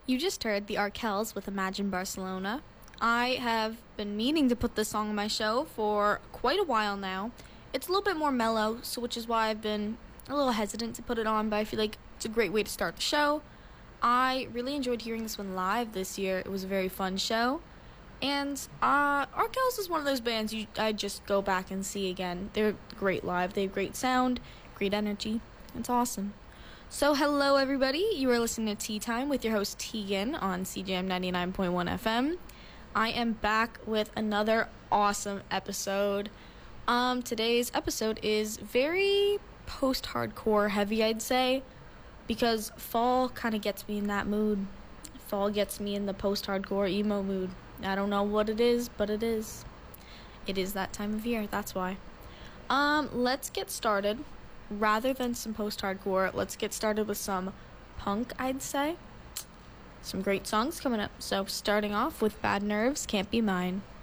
You just heard the Arkells with Imagine Barcelona. I have been meaning to put this song on my show for quite a while now. It's a little bit more mellow, so which is why I've been a little hesitant to put it on, but I feel like it's a great way to start the show. I really enjoyed hearing this one live this year. It was a very fun show. And Arkells is one of those bands I just go back and see again. They're great live. They have great sound, great energy. It's awesome. So hello everybody. You are listening to Tea Time with your host Tegan on CJM 99.1 FM. I am back with another awesome episode. Today's episode is very post-hardcore heavy, I'd say, because fall kind of gets me in that mood. Fall gets me in the post-hardcore emo mood. I don't know what it is, but it is. It is that time of year, that's why. Let's get started. Rather than some post-hardcore, let's get started with some punk, I'd say. Some great songs coming up. So starting off with Bad Nerves, Can't Be Mine.